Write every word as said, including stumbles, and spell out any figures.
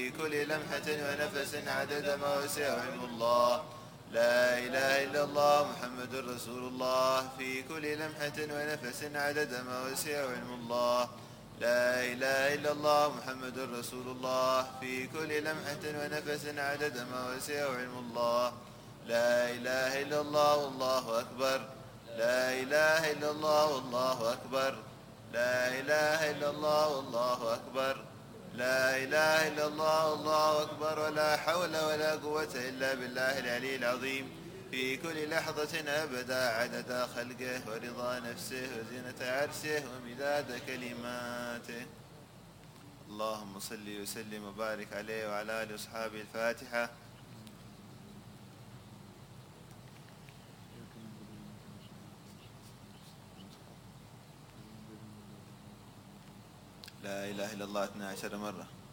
في كل لمحة ونفس عدد ما وسع علم الله. لا إله إلا الله محمد رسول الله في كل لمحة ونفس عدد ما وسع علم الله. لا إله إلا الله محمد رسول الله في كل لمحة ونفس عدد ما وسع علم الله. لا إله إلا الله والله أكبر. لا إله إلا الله والله أكبر. لا إله إلا الله والله أكبر. لا إله إلا الله والله أكبر. ولا حول ولا قوة إلا بالله العلي العظيم في كل لحظة أبدا عدد خلقه ورضا نفسه وزينة عرشه ومداد كلماته. اللهم صل وسلم وبارك عليه وعلى آله وأصحابه. الفاتحة. لا إله إلا الله اثنا عشر مرة.